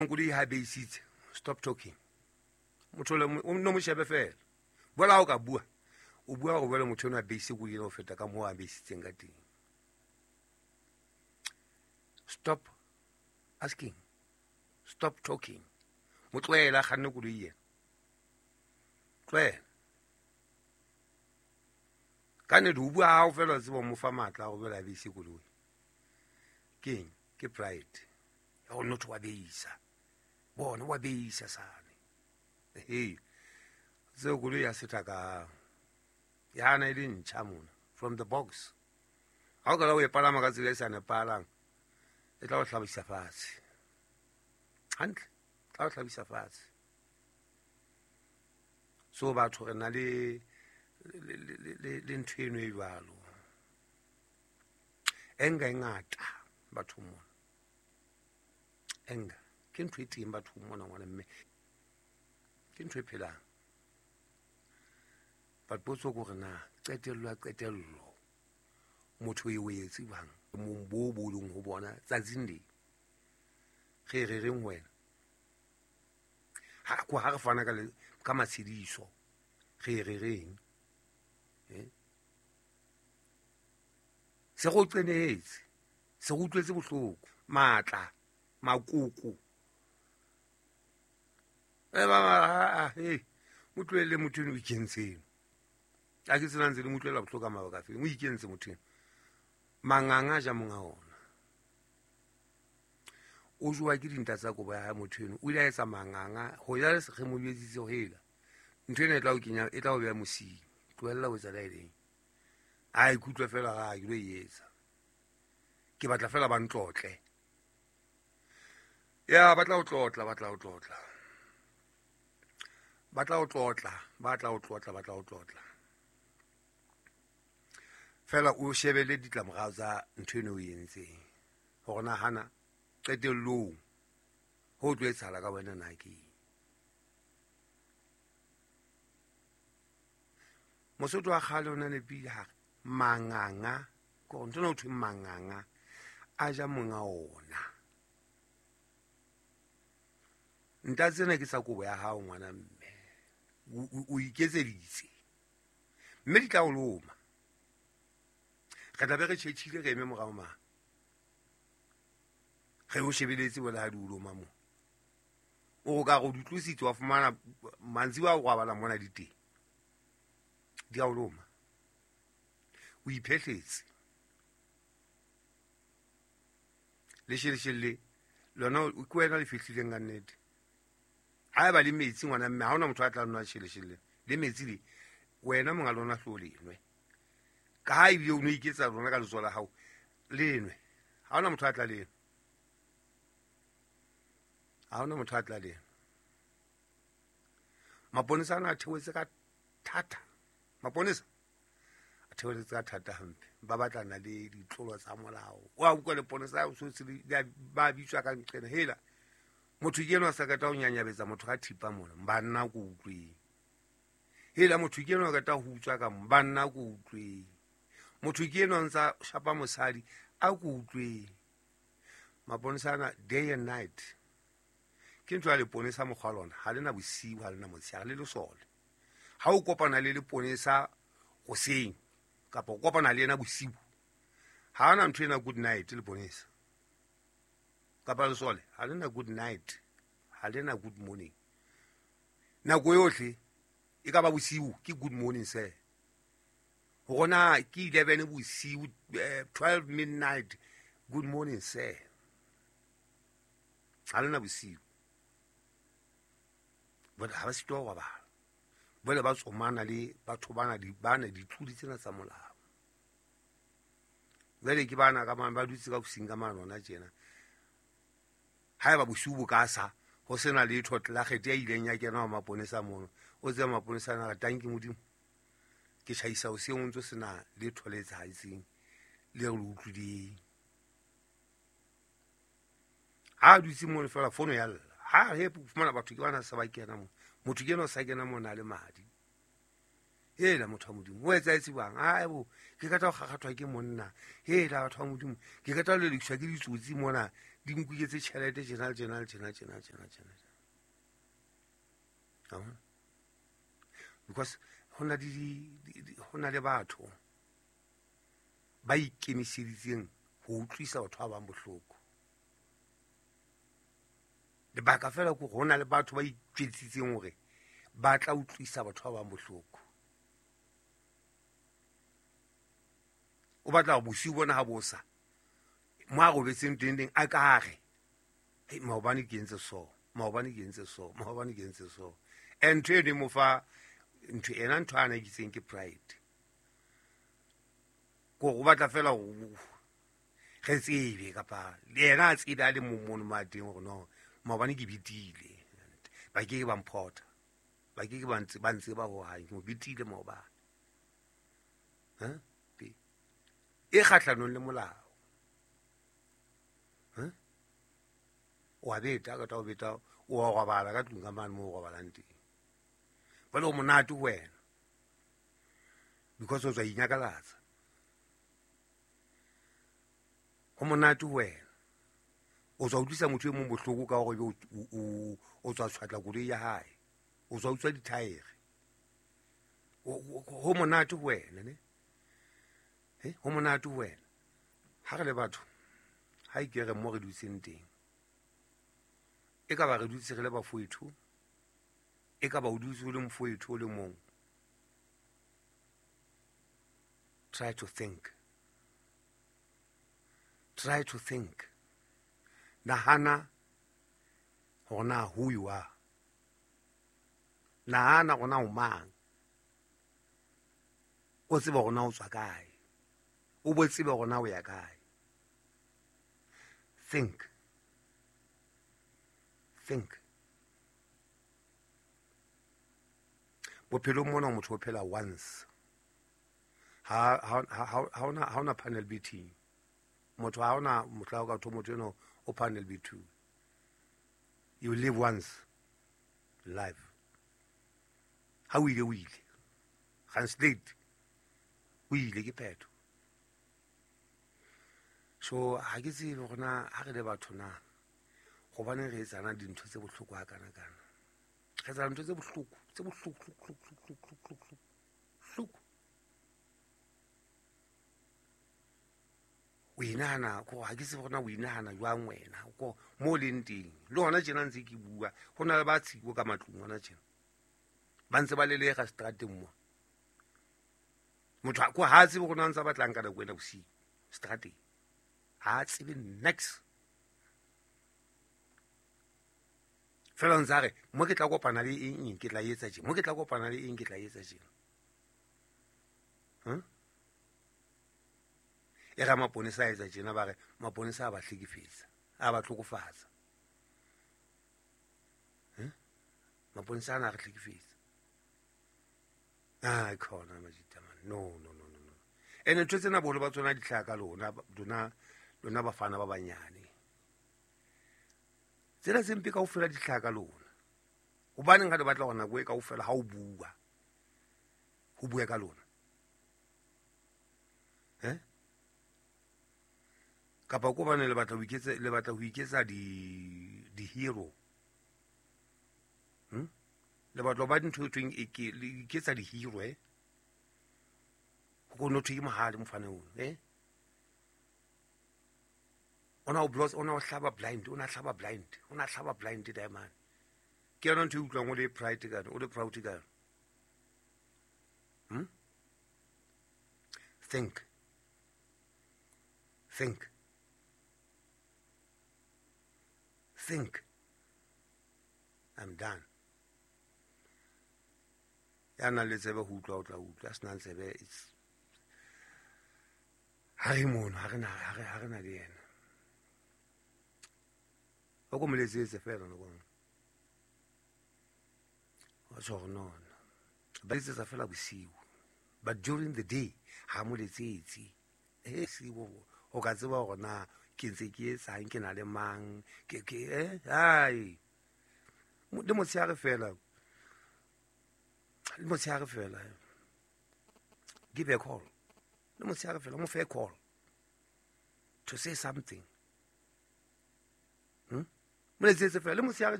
Nkuli ha beisitse. Stop talking. Mothole no mo shebe fela. Bola o ka bua. O bua go bela motho ona beise go ile o feta ka mo a beisitseng ka teng. Stop asking. Stop talking. Motlwela ganne go le yena. Tlwela. Kane du bua ha o fela tsebo mo fa matla go bela beise go le. Keng ke pride. Ya go notho wa beisa. Bona wa beisa sane. Hey. So go le ya setaka. Ya na ile ntšha mona from the box. Ha o ka la o e palama ka tsela e sa nepalang. E tla o hlabisa fatshe. Hantle. Tla o hlabisa fatshe. So batho re na le ntho eno e jwalo. Enga e ngata batho mona. Enga ke ntho e teng batho mona ngwana mme. Ke ntho e phelang. But potso go re na qetello motho e o etse bang mo bo bolong go bona tsatsing le ge re reng wena ha go ha re fana ka matshidiso ge re reng se go tsenetse se go utlwetse bohloko matla makoko motlwele motho o ikentseng a ke tsena ntse le motlela bohloko ka mabaka fe mo ikentse motho manganga ja monga ona o jwa ke dinta tsa go ba motho eno o ile a etsa manganga go ya se ge mo yetsitse go hela ntho ene e tla o kenya e tla o bea mosing tloella o tsa laeleng a ikutlwa fela ga ke lo yetsa ke batla fela ba ntlotle ya batla o tlotla fela o shebele ditlamorao tsa ntho eno o entseng go nagana qetellong go tlo etsala ka wena na ke Mosotho wa kgale o na le pila manganga go ntona o thwe manganga a ja monga ona nta tsena ke sa kobo ya hao ngwana mme o iketseditse mme di tla o loma ka tla be re tšhetšhile ge eme morago mang ge o shebeletse bola ha di o loma mo o go ka go ditlositse wa fumana mantsi wa go abala mona di teng di a o loma o iphetlhetse le lona ke wena le fihlileng ka nnete ha e ba le metsi ngwana mme ha ona motho a tla nna tšhelešele le metsi le wena monga lona hlo lenwe ka ha ebile o no iketsa rona ka letsoa la hao lenwe ha ona motho a tla lenwe ha ona motho a tla lenwe maponesa ana a theoetse ka thata maponesa a theoetse ka thata hampe ba batlana le ditlolo tsa molao wa utlwa leponesa ba bitswa ka nqena hela motho ke eno a sa kata go nyanyabetsa motho ga thipa mona banna ko utlweng hela motho ke eno a kata go utswa ka banna ko utlweng motho ke eno a ntsa shapa mosadi a ko utlweng maponesa ana day and night ke ntho ya leponesa mokgwa lona ga le na bosigo ga le na motshega le lesole ga o kopana le leponesa goseng kapa o kopana le ena bosigo ga ana ntho ena good night leponesa kapa lesole ga le na good night ga le na good morning nako yotlhe e ka ba bosigo ke good morning sir gona ke 11 bosigo 12 midnight good morning sir ga le na bosigo but ha ba se twa ba bole ba tsomana le batho bana ditlhodi tsena tsa molao bele ke bana ka mang ba dutse ka bosing ka manona tjena ha ba bosigo ka sa go sena le thotla gete ya ileng ya kena wa maponesa mono o tse maponesa na tanki modimo ke tšhaisa o se ngontso sena le tholetsa itseng le go utlwileng ha dutse mo fela fono ya ha he fumana batho ke bana sa ba kena mo motho ke no sa kena mo na le madi hela motho wa modimo o etsa itse bang a bo ke ka ta go gagathwa ke monna hela batho wa modimo ke ka ta le lekshwa ke ditsotsi mona di nkuketse tšhelete tjena. Because ho na le batho ba ikemiseditseng ho utlwisa batho ba bang bohloko. Lebaka fela ke ho na le batho ba itjwetsitseng hore ba tla utlwisa batho ba bang bohloko. O batla go bosiu bona ha bosa mo a robetseng teng a ka re hey maobane ke entse so and ntho e mo fa ntho ena ntho ana ke tseng ke pride go batla fela ge tsebe kapa le yena a tsebe a le mono mateng gore no maobane ke bitile ba ke ba mphota ba ke ba ntse ba ho hang mo bitile maobane e kgahlanong le molao wa beta ka tao beta o wa bala ka tlung ka mane mo go balang teng ba le monate wena because o tswa inyakalatsa go monate wena o tswa utlwisa motho e mong bohloko ka gore o tswa tshwatla koloi ya hae o tswa utswa dithaere go monate wena ne go monate wena ha re le batho ha ikere mo re dutseng teng e ka ba re dutse re le ba foethu e ka ba o dutse o le mfoethu o le mong. Try to think nahana gona who you are, nahana gona o mang, o tsebe gona o tswa kae, o bo tsebe gona o ya kae. Think bophelo mona motho o phela once ha ona panel beating motho ha ona motla ka thomo teno o panel b2. You live once life ha o ile translate o ile ke phetho. So ha ke tsebe gona ha re le batho na go bane re tsana dintho tse bohloko ha kana re tsana dintho tse bohloko o inahana go ha ke se gona o inahana jwang wena go mo leng teng le hona tjena ntse ke bua go na le ba tshiko ka matlong hona tjena ba ntse ba lelega strateng mo motho go ha tsebe gona ntse ba tlang ka nako ena bosiu strateng ha tsebe next fela ntse re mo ke tla kopana le eng ke tla etsa tjena mo ke tla kopana le eng ke tla etsa tjena e ga maponesa etsa tjena ba re maponesa a ba hlekefetsa a ba tlokofatsa maponesa ana a re hlekefetsa khona majitamane no ene ntho tsena bolo ba tsona di tlhaka lona bafana ba banyane tsena tsempe ka o fela di tlhaka lona gobaneng ga di batla gona go e ka o fela ha o bua ka lona kapa ko bane le batla ho iketsa di-hero le batla ba dintho tsweng le iketsa di-hero go no thwe ke mahale mofane o ona o hlaba blind diamond ke yona ntho e utlwang o le pride ka o le proud ka think I'm done. Yana le tsebe go utlwa o tla utlwa se nang tsebe it's ha re mono ha re na le yena o go moletsetse fela no bona o tsho no ba itse fela bosiu but during the day ha moletsetse sibo o ka tseba gona ke ntse ke etsang ke na le mang ke hai le motshegare fela give a call le motshegare fela mo fair call to say something mo letsetse fela le mosiare